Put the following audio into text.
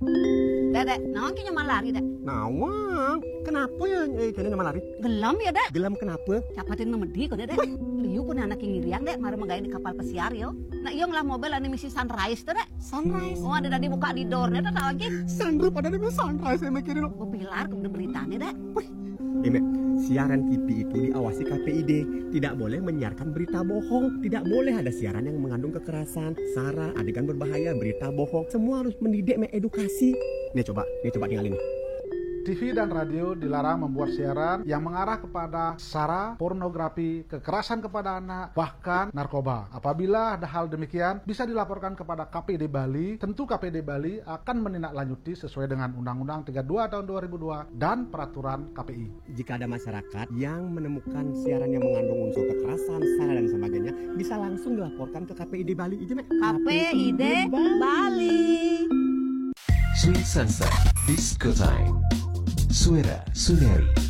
Dek, nawang ki nyaman lari, Dek. Nawang, kenapa ya kena nyaman lari? Gelam ya, Dek. Gelam kenapa? Capatin memedi kok, Dek. Liu pun anak yang ngiriang, Dek, mari menggain di kapal pesiar yo. Nah, iyo ngelah mobil ane misi Sunrise, Dek. Sunrise. Oh, ada tadi buka di doornya, Dek, lagi. Sandro pada dia Sunrise saya mikirin. Bepilar ke beritanya, Dek. Ini siaran TV itu diawasi KPID. Tidak boleh menyiarkan berita bohong. Tidak boleh ada siaran yang mengandung kekerasan, sara, adegan berbahaya, berita bohong. Semua harus mendidik, mengedukasi. Nih coba tinggalin. TV dan radio dilarang membuat siaran yang mengarah kepada sara, pornografi, kekerasan kepada anak, bahkan narkoba. Apabila ada hal demikian, bisa dilaporkan kepada KPD Bali. Tentu KPD Bali akan menindaklanjuti sesuai dengan Undang-Undang 32 tahun 2002 dan peraturan KPI. Jika ada masyarakat yang menemukan siaran yang mengandung unsur kekerasan, sara dan sebagainya, bisa langsung dilaporkan ke KPID Bali. KPID Bali. Sweet Sunset Disco Time. Suara Suneri.